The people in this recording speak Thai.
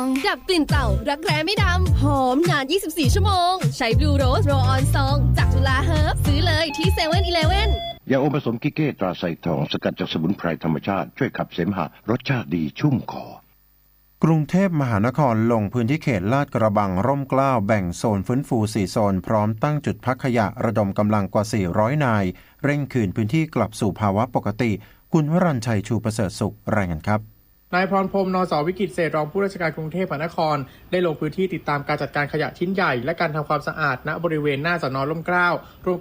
ดับกลิ่นเต่ารักแร้ไม่ดำหอมนาน24ชั่วโมงใช้ Blue Rose Roll On Song จากจุฬาเฮิร์บซื้อเลยที่ 7-Eleven ยาอมผสมกิเก้ตราไซทองสกัดจากสมุนไพรธรรมชาติช่วยขับเสมหะรสชาติดีชุ่มคอกรุงเทพมหานครลงพื้นที่เขตลาดกระบังร่มเกล้าแบ่งโซนฟื้นฟู4โซนพร้อมตั้งจุดพักขยะระดมกำลังกว่า400นายเร่งคืนพื้นที่กลับสู่ภาวะปกติคุณวรัญชัยชูประเสริฐสุขรายงานครับนายพรพรหม นส.วิกิตรเศรษฐ์รองผู้ราชการกรุงเทพมหานครได้ลงพื้นที่ติดตามการจัดการขยะชิ้นใหญ่และการทำความสะอาดณบริเวณหน้าสน.ร่มเกล้า